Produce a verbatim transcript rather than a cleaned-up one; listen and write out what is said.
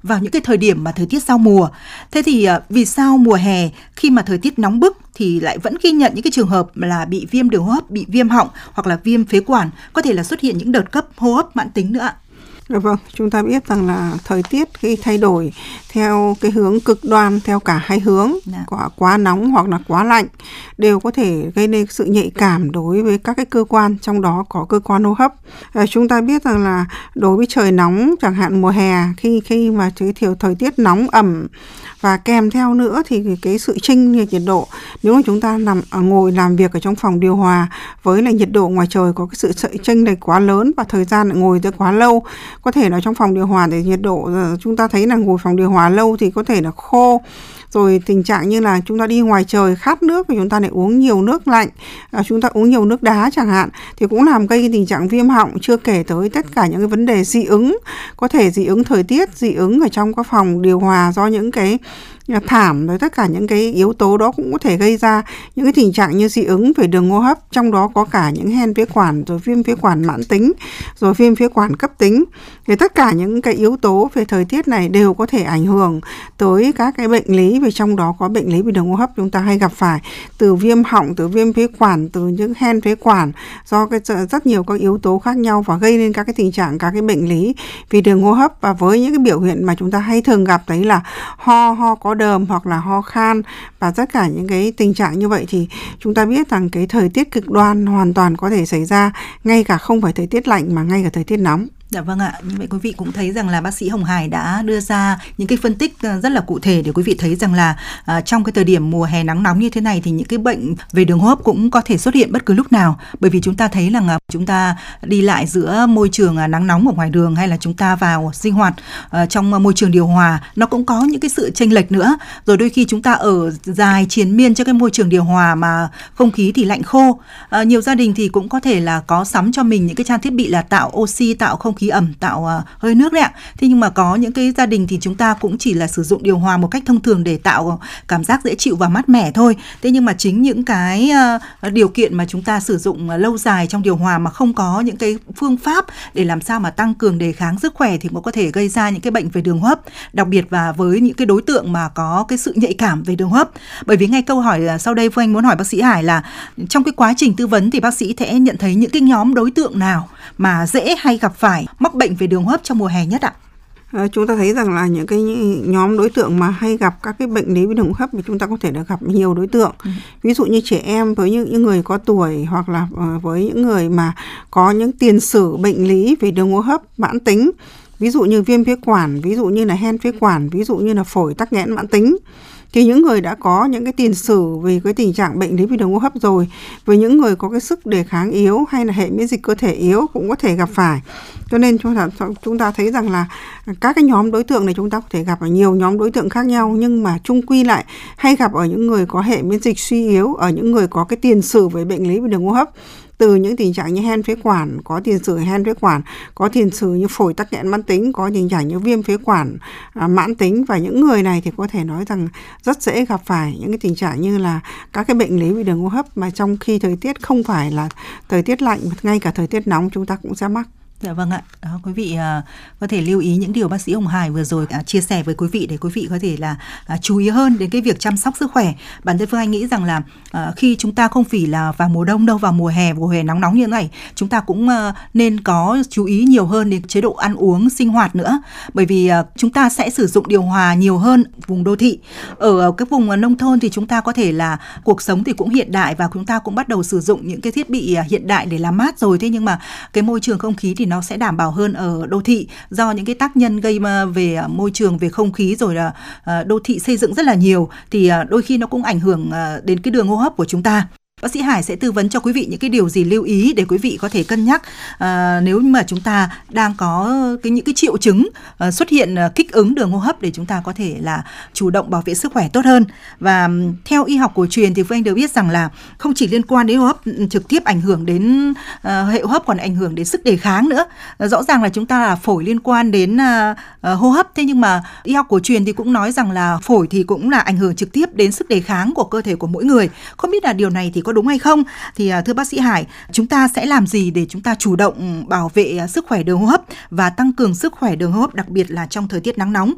vào những cái thời điểm mà thời tiết giao mùa. Thế thì vì sao mùa hè khi mà thời tiết nóng bức thì lại vẫn ghi nhận những cái trường hợp là bị viêm đường hô hấp, bị viêm họng hoặc là viêm phế quản, có thể là xuất hiện những đợt cấp hô hấp mãn tính nữa ạ? Vâng, chúng ta biết rằng là thời tiết khi thay đổi theo cái hướng cực đoan, theo cả hai hướng, dạ. quá, quá nóng hoặc là quá lạnh đều có thể gây nên sự nhạy cảm đối với các cái cơ quan, trong đó có cơ quan hô hấp. À, chúng ta biết rằng là đối với trời nóng, chẳng hạn mùa hè, khi khi mà giới thiệu thời tiết nóng ẩm và kèm theo nữa thì cái sự chênh lệch nhiệt độ, nếu mà chúng ta nằm ngồi làm việc ở trong phòng điều hòa với là nhiệt độ ngoài trời có cái sự chênh lệch quá lớn và thời gian lại ngồi tới quá lâu, có thể là trong phòng điều hòa để nhiệt độ chúng ta thấy là ngồi phòng điều hòa lâu thì có thể là khô. Rồi tình trạng như là chúng ta đi ngoài trời khát nước và chúng ta lại uống nhiều nước lạnh, à, chúng ta uống nhiều nước đá chẳng hạn, thì cũng làm gây tình trạng viêm họng, chưa kể tới tất cả những cái vấn đề dị ứng, có thể dị ứng thời tiết, dị ứng ở trong các phòng điều hòa do những cái thảm, rồi tất cả những cái yếu tố đó cũng có thể gây ra những cái tình trạng như dị ứng về đường hô hấp, trong đó có cả những hen phế quản, rồi viêm phế quản mãn tính, rồi viêm phế quản cấp tính. Thì tất cả những cái yếu tố về thời tiết này đều có thể ảnh hưởng tới các cái bệnh lý, về trong đó có bệnh lý về đường hô hấp chúng ta hay gặp phải, từ viêm họng, từ viêm phế quản, từ những hen phế quản, do cái rất nhiều các yếu tố khác nhau và gây nên các cái tình trạng, các cái bệnh lý về đường hô hấp. Và với những cái biểu hiện mà chúng ta hay thường gặp đấy là ho, ho có đờm hoặc là ho khan, và tất cả những cái tình trạng như vậy thì chúng ta biết rằng cái thời tiết cực đoan hoàn toàn có thể xảy ra, ngay cả không phải thời tiết lạnh mà ngay cả thời tiết nóng. Dạ vâng ạ, như vậy quý vị cũng thấy rằng là bác sĩ Hồng Hải đã đưa ra những cái phân tích rất là cụ thể để quý vị thấy rằng là uh, trong cái thời điểm mùa hè nắng nóng như thế này thì những cái bệnh về đường hô hấp cũng có thể xuất hiện bất cứ lúc nào, bởi vì chúng ta thấy rằng uh, chúng ta đi lại giữa môi trường uh, nắng nóng ở ngoài đường, hay là chúng ta vào sinh hoạt uh, trong uh, môi trường điều hòa, nó cũng có những cái sự chênh lệch nữa. Rồi đôi khi chúng ta ở dài triền miên cho cái môi trường điều hòa mà không khí thì lạnh khô. Uh, nhiều gia đình thì cũng có thể là có sắm cho mình những cái trang thiết bị là tạo oxy, tạo không khí khí ẩm, tạo uh, hơi nước đấy ạ. Thế nhưng mà có những cái gia đình thì chúng ta cũng chỉ là sử dụng điều hòa một cách thông thường để tạo cảm giác dễ chịu và mát mẻ thôi. Thế nhưng mà chính những cái uh, điều kiện mà chúng ta sử dụng uh, lâu dài trong điều hòa mà không có những cái phương pháp để làm sao mà tăng cường đề kháng sức khỏe thì cũng có thể gây ra những cái bệnh về đường hô hấp, đặc biệt và với những cái đối tượng mà có cái sự nhạy cảm về đường hô hấp. Bởi vì ngay câu hỏi sau đây Phương Anh muốn hỏi bác sĩ Hải là trong cái quá trình tư vấn thì bác sĩ sẽ nhận thấy những cái nhóm đối tượng nào mà dễ hay gặp phải mắc bệnh về đường hô hấp trong mùa hè nhất ạ? À, chúng ta thấy rằng là những cái nhóm đối tượng mà hay gặp các cái bệnh lý về đường hô hấp thì chúng ta có thể là gặp nhiều đối tượng. Ừ. Ví dụ như trẻ em, với những, những người có tuổi, hoặc là uh, với những người mà có những tiền sử bệnh lý về đường hô hấp mãn tính, ví dụ như viêm phế quản, ví dụ như là hen phế quản, ví dụ như là phổi tắc nghẽn mãn tính. Thì những người đã có những cái tiền sử về cái tình trạng bệnh lý về đường hô hấp rồi, với những người có cái sức đề kháng yếu hay là hệ miễn dịch cơ thể yếu cũng có thể gặp phải. Cho nên chúng ta, chúng ta thấy rằng là các cái nhóm đối tượng này chúng ta có thể gặp ở nhiều nhóm đối tượng khác nhau, nhưng mà chung quy lại hay gặp ở những người có hệ miễn dịch suy yếu, ở những người có cái tiền sử về bệnh lý về đường hô hấp, từ những tình trạng như hen phế quản, có tiền sử hen phế quản, có tiền sử như phổi tắc nghẽn mãn tính, có tình trạng như viêm phế quản à, mãn tính. Và những người này thì có thể nói rằng rất dễ gặp phải những cái tình trạng như là các cái bệnh lý về đường hô hấp mà trong khi thời tiết không phải là thời tiết lạnh, ngay cả thời tiết nóng chúng ta cũng sẽ mắc. Dạ vâng ạ. Đó, quý vị uh, có thể lưu ý những điều bác sĩ Hồng Hải vừa rồi uh, chia sẻ với quý vị để quý vị có thể là uh, chú ý hơn đến cái việc chăm sóc sức khỏe. Bản thân Phương Anh nghĩ rằng là uh, khi chúng ta không phải là vào mùa đông đâu, vào mùa hè, mùa hè nóng nóng như thế này, chúng ta cũng uh, nên có chú ý nhiều hơn đến chế độ ăn uống, sinh hoạt nữa. Bởi vì uh, chúng ta sẽ sử dụng điều hòa nhiều hơn vùng đô thị. Ở uh, cái vùng uh, nông thôn thì chúng ta có thể là cuộc sống thì cũng hiện đại và chúng ta cũng bắt đầu sử dụng những cái thiết bị uh, hiện đại để làm mát rồi. Thế nhưng mà cái môi trường không khí thì nó sẽ đảm bảo hơn ở đô thị, do những cái tác nhân gây về môi trường, về không khí, rồi là đô thị xây dựng rất là nhiều, thì đôi khi nó cũng ảnh hưởng đến cái đường hô hấp của chúng ta. Bác sĩ Hải sẽ tư vấn cho quý vị những cái điều gì lưu ý để quý vị có thể cân nhắc à, nếu mà chúng ta đang có cái những cái triệu chứng à, xuất hiện à, kích ứng đường hô hấp để chúng ta có thể là chủ động bảo vệ sức khỏe tốt hơn. Và theo y học cổ truyền thì Phương Anh đều biết rằng là không chỉ liên quan đến hô hấp trực tiếp ảnh hưởng đến à, hệ hô hấp, còn ảnh hưởng đến sức đề kháng nữa. À, rõ ràng là chúng ta là phổi liên quan đến à, à, hô hấp, thế nhưng mà y học cổ truyền thì cũng nói rằng là phổi thì cũng là ảnh hưởng trực tiếp đến sức đề kháng của cơ thể của mỗi người. Không biết là điều này thì có đúng hay không? Thì thưa bác sĩ Hải, chúng ta sẽ làm gì để chúng ta chủ động bảo vệ sức khỏe đường hô hấp và tăng cường sức khỏe đường hô hấp, đặc biệt là trong thời tiết nắng nóng?